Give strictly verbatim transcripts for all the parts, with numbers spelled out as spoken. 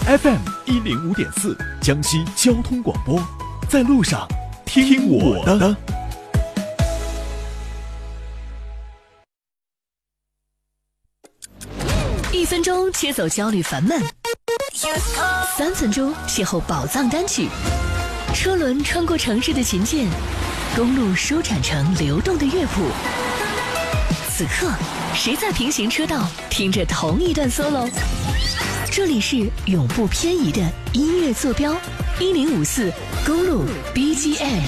F M 一零五点四，江西交通广播，在路上听我的。 一分钟切走焦虑烦闷，三分钟邂逅宝藏单曲，车轮穿过城市的琴键，公路舒展成流动的乐谱。此刻，谁在平行车道听着同一段 solo？ 这里是永不偏移的音乐坐标，一零五四公路 B G M。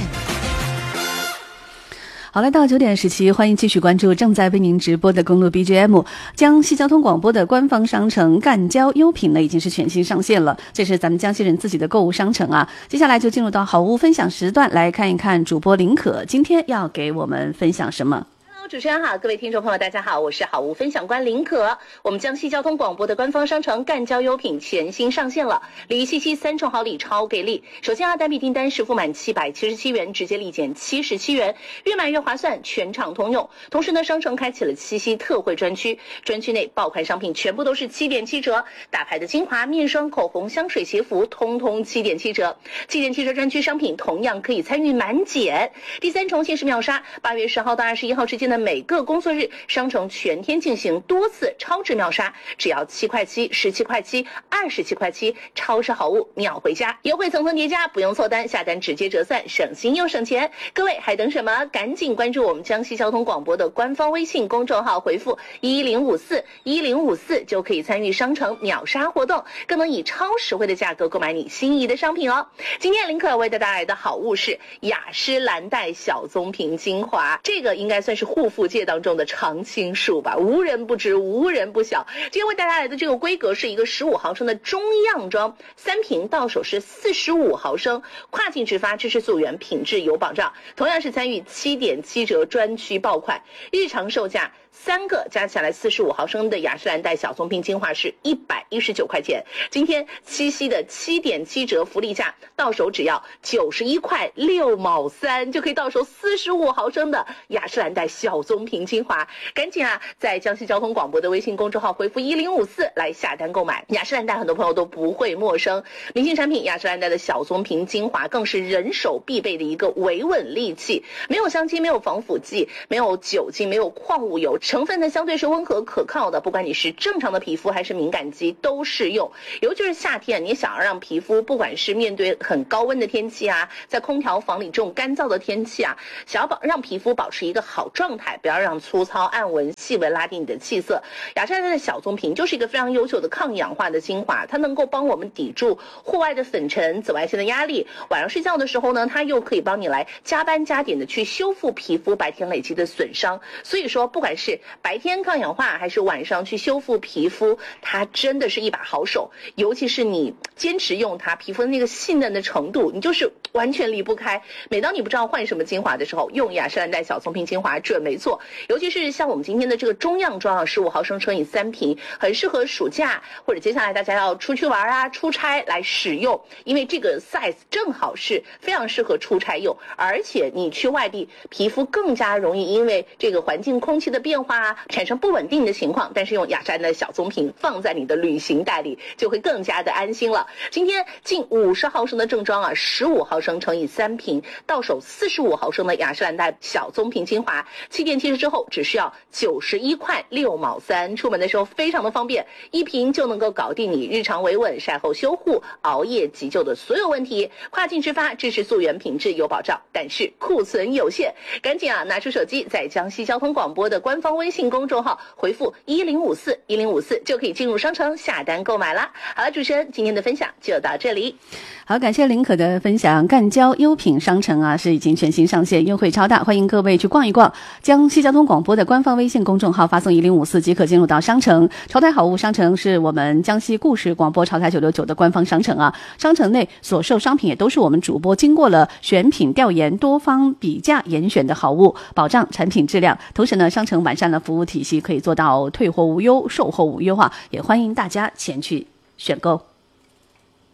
好，来到九点十七，欢迎继续关注正在为您直播的公路 B G M。 江西交通广播的官方商城赣交优品呢，已经是全新上线了，这是咱们江西人自己的购物商城啊。接下来就进入到好物分享时段，来看一看主播林可今天要给我们分享什么。 主持人好，各位听众朋友大家好，我是好物分享官林可。我们江西交通广播的官方商城赣交优品全新上线了，礼七七三重好礼超给力。首先啊，单笔订单实付满七百七十七元，直接立减七十七元，越买越划算，全场通用。同时呢，商城开启了七夕特惠专区，专区内爆款商品全部都是七点七折，大牌的精华、面霜、口红、香水、鞋服，通通七点七折。七点七折专区商品同样可以参与满减。第三重限时秒杀，八月十号到二十一号之间的每个工作日，商城全天进行多次超值秒杀，只要七块七、十七块七、二十七块七，超市好物秒回家，优惠层层叠加，不用凑单，下单直接折算，省心又省钱。各位还等什么？赶紧关注我们江西交通广播的官方微信公众号，回复一零五四一零五四就可以参与商城秒杀活动，更能以超实惠的价格购买你心仪的商品哦。今天林可为大家带来的好物是雅诗兰黛小棕瓶精华，这个应该算是护肤界当中的常青树吧，无人不知，无人不晓。今天为大家来的这个规格是一个十五毫升的中样装，三瓶到手是四十五毫升，跨境直发，支持溯源，品质有保障。同样是参与七点七折专区爆款，日常售价三个加起来四十五毫升的雅诗兰黛小棕瓶精华是一百一十九块钱，今天七夕的七点七折福利价，到手只要九十一块六毛三，就可以到手四十五毫升的雅诗兰黛小棕瓶精华。赶紧啊，在江西交通广播的微信公众号回复一零五四来下单购买。雅诗兰黛很多朋友都不会陌生，明星产品雅诗兰黛的小棕瓶精华更是人手必备的一个维稳利器，没有香精，没有防腐剂，没有酒精，没有矿物油，成分呢相对是温和可靠的，不管你是正常的皮肤还是敏感肌都适用。尤其是夏天，你想要让皮肤不管是面对很高温的天气啊，在空调房里这种干燥的天气啊，想要保让皮肤保持一个好状态，不要让粗糙暗纹细纹拉低你的气色，雅诗兰黛的小棕瓶就是一个非常优秀的抗氧化的精华，它能够帮我们抵住户外的粉尘、紫外线的压力，晚上睡觉的时候呢，它又可以帮你来加班加点的去修复皮肤白天累积的损伤。所以说不管是白天抗氧化还是晚上去修复皮肤，它真的是一把好手。尤其是你坚持用它，皮肤的那个细嫩的程度，你就是完全离不开。每当你不知道换什么精华的时候，用雅诗兰黛小棕瓶精华准没错。尤其是像我们今天的这个中样装啊，十五毫升乘以三瓶，很适合暑假或者接下来大家要出去玩啊、出差来使用，因为这个 size 正好是非常适合出差用，而且你去外地，皮肤更加容易因为这个环境空气的变化啊，产生不稳定的情况，但是用雅诗兰黛的小棕瓶放在你的旅行袋里，就会更加的安心了。今天近五十毫升的正装啊，十五毫升乘以三瓶，到手四十五毫升的雅诗兰黛小棕瓶精华，七点七十之后只需要九十一块六毛三，出门的时候非常的方便，一瓶就能够搞定你日常维稳、晒后修护、熬夜急救的所有问题。跨境直发，支持溯源，品质有保障，但是库存有限，赶紧啊拿出手机，在江西交通广播的官方微信公众号回复一零五四一零五四就可以进入商城下单购买啦。好了，主持人今天的分享就到这里。 好，感谢林可的分享。赣交优品商城啊是已经全新上线，优惠超大，欢迎各位去逛一逛。江西交通广播的官方微信公众号发送一零五四即可进入到商城。潮台好物商城是我们江西故事广播潮台九六九的官方商城啊，商城内所售商品也都是我们主播经过了选品调研、多方比价严选的好物，保障产品质量。同时呢，商城完善了服务体系，可以做到退货无忧、售后无忧啊，也欢迎大家前去选购。